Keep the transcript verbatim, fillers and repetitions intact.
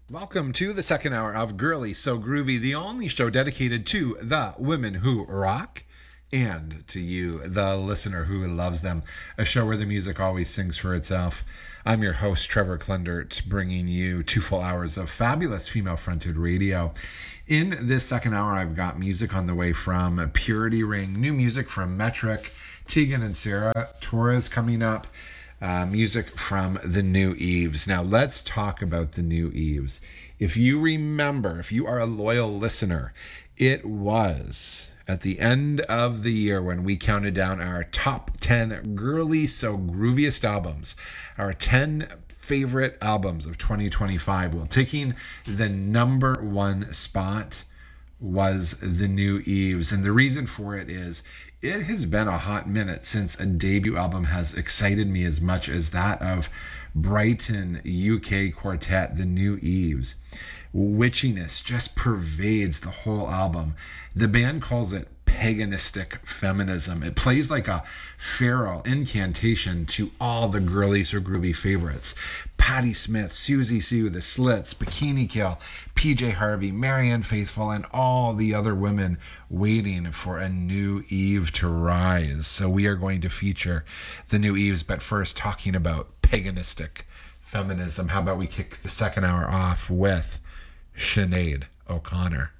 Welcome to the second hour of Girly So Groovy, the only show dedicated to the women who rock and to you, the listener who loves them. A show where the music always sings for itself. I'm your host, Trevor Klendert, bringing you two full hours of fabulous female-fronted radio. In this second hour, I've got music on the way from Purity Ring, new music from Metric, Tegan and Sarah, Torres coming up. Uh, music from the New Eves. Now, let's talk about the New Eves. If you remember, if you are a loyal listener, it was at the end of the year when we counted down our top ten girly so grooviest albums, our ten favorite albums of twenty twenty-five. Well, taking the number one spot was the New Eves. And the reason for it is it has been a hot minute since a debut album has excited me as much as that of Brighton U K quartet, the New Eves. Witchiness just pervades the whole album. The band calls it paganistic feminism. It plays like a feral incantation to all the girly so groovy favorites. Patti Smith, Susie Sue, The Slits, Bikini Kill, P J Harvey, Marianne Faithfull, and all the other women waiting for a new Eve to rise. So we are going to feature the New Eves, but first talking about paganistic feminism. How about we kick the second hour off with Sinead O'Connor?